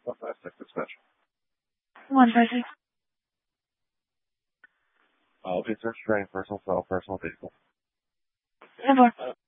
156 dispatch. 156. I'll be search train, personal cell, personal vehicle. 10-4.